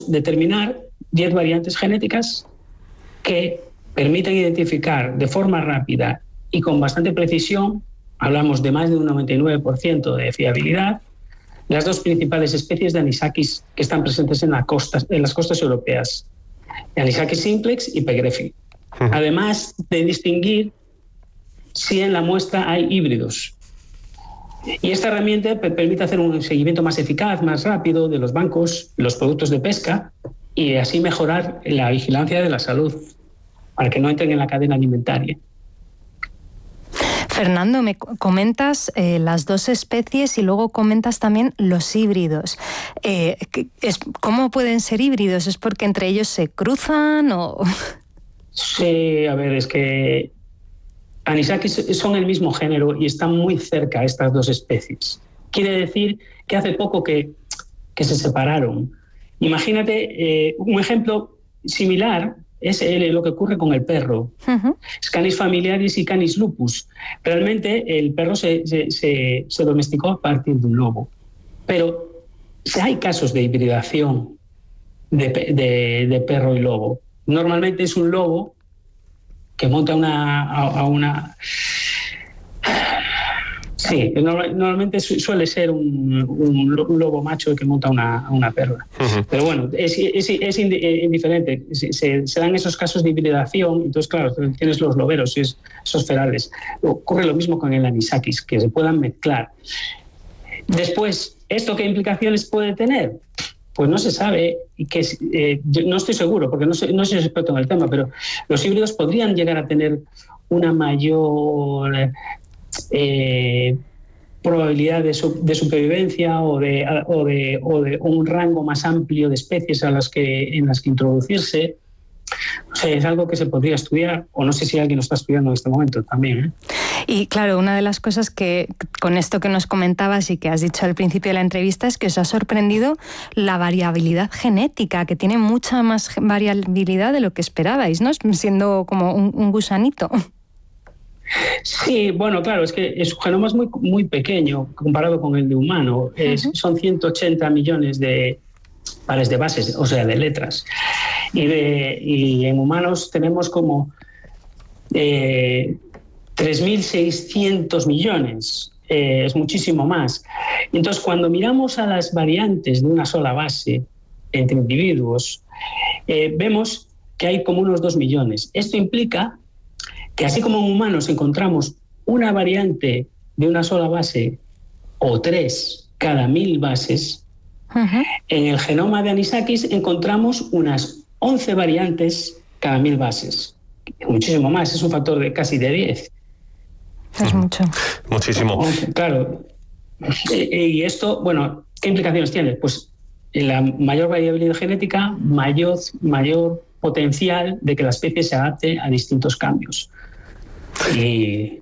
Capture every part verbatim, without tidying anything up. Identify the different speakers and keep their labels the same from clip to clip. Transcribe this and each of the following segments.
Speaker 1: determinar diez variantes genéticas que permiten identificar de forma rápida y con bastante precisión, hablamos de más de un noventa y nueve por ciento de fiabilidad, las dos principales especies de anisakis que están presentes en, la costa, en las costas europeas, Anisakis simplex y pegrefi. Además de distinguir si en la muestra hay híbridos. Y esta herramienta permite hacer un seguimiento más eficaz, más rápido de los bancos, los productos de pesca y así mejorar la vigilancia de la salud para que no entren en la cadena alimentaria.
Speaker 2: Fernando, me comentas eh, las dos especies y luego comentas también los híbridos. Eh, es, ¿Cómo pueden ser híbridos? ¿Es porque entre ellos se cruzan o...?
Speaker 1: Sí, a ver, es que anisakis son el mismo género y están muy cerca estas dos especies. Quiere decir que hace poco que, que se separaron. Imagínate, eh, un ejemplo similar es el, lo que ocurre con el perro. Uh-huh. Canis familiaris y Canis lupus. Realmente el perro se, se, se, se domesticó a partir de un lobo. Pero si hay casos de hibridación de, de, de perro y lobo. Normalmente es un lobo que monta una, a, a una... Sí, normalmente suele ser un, un lobo macho que monta una, una perra. Uh-huh. Pero bueno, es, es, es indiferente. Se, se, se dan esos casos de hibridación, entonces claro, tienes los loberos, es, esos ferales. Ocurre lo mismo con el anisakis, que se puedan mezclar. Después, ¿esto qué implicaciones puede tener? Pues no se sabe, y que eh, yo no estoy seguro, porque no soy, no soy experto en el tema, pero los híbridos podrían llegar a tener una mayor... Eh, probabilidad de, su, de supervivencia o de, o, de, o de un rango más amplio de especies a las que, en las que introducirse. O sea, es algo que se podría estudiar, o no sé si alguien lo está estudiando en este momento también, ¿eh?
Speaker 2: Y claro, una de las cosas que con esto que nos comentabas y que has dicho al principio de la entrevista es que os ha sorprendido la variabilidad genética, que tiene mucha más variabilidad de lo que esperabais, ¿no? Siendo como un, un gusanito.
Speaker 1: Sí, bueno, claro, es que su genoma es muy, muy pequeño comparado con el de humano. Es, uh-huh. Son ciento ochenta millones de pares de bases, o sea, de letras. Y, de, y en humanos tenemos como eh, tres mil seiscientos millones. Eh, es muchísimo más. Entonces, cuando miramos a las variantes de una sola base entre individuos, eh, vemos que hay como unos dos millones. Esto implica que así como en humanos encontramos una variante de una sola base o tres cada mil bases, uh-huh. en el genoma de anisakis encontramos unas once variantes cada mil bases. Muchísimo más, es un factor de casi de diez.
Speaker 2: Es mucho.
Speaker 3: Muchísimo.
Speaker 1: Claro. Y esto, bueno, ¿qué implicaciones tiene? Pues la mayor variabilidad genética, mayor, mayor potencial de que la especie se adapte a distintos cambios. Y...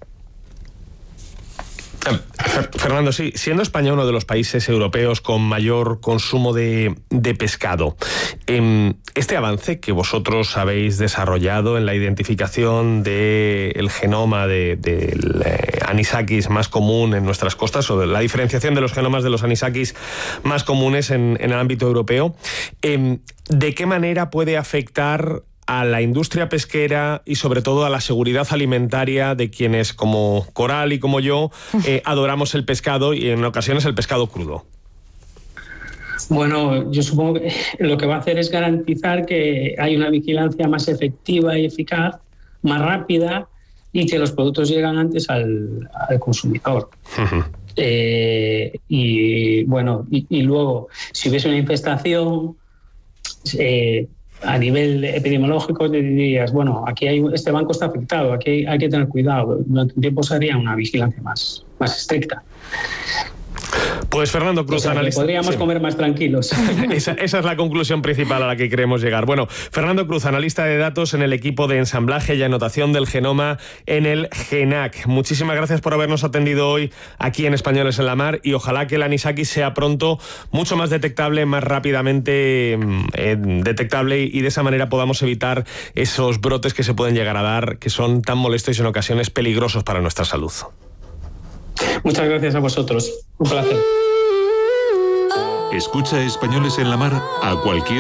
Speaker 3: Fernando, sí, siendo España uno de los países europeos con mayor consumo de, de pescado, este avance que vosotros habéis desarrollado en la identificación del genoma del de, de anisakis más común en nuestras costas, o de la diferenciación de los genomas de los anisakis más comunes en, en el ámbito europeo, ¿de qué manera puede afectar a la industria pesquera y sobre todo a la seguridad alimentaria de quienes como Coral y como yo eh, adoramos el pescado y en ocasiones el pescado crudo?
Speaker 1: Bueno, yo supongo que lo que va a hacer es garantizar que hay una vigilancia más efectiva y eficaz, más rápida y que los productos llegan antes al, al consumidor. Uh-huh. Eh, y bueno, y, y luego, si hubiese una infestación... Eh, a nivel epidemiológico te dirías, bueno, aquí hay este banco está afectado, aquí hay, hay que tener cuidado. Durante un tiempo se haría una vigilancia más, más estricta.
Speaker 3: Pues Fernando Cruz,
Speaker 1: o sea,
Speaker 3: analista...
Speaker 1: podríamos
Speaker 3: sí.
Speaker 1: comer más tranquilos.
Speaker 3: Esa, esa es la conclusión principal a la que queremos llegar. Bueno, Fernando Cruz, analista de datos en el equipo de ensamblaje y anotación del genoma en el GENAC. Muchísimas gracias por habernos atendido hoy aquí en Españoles en la Mar y ojalá que el anisakis sea pronto mucho más detectable, más rápidamente eh, detectable y de esa manera podamos evitar esos brotes que se pueden llegar a dar, que son tan molestos y en ocasiones peligrosos para nuestra salud.
Speaker 1: Muchas gracias a vosotros. Un placer.
Speaker 4: Escucha Españoles en la Mar a cualquier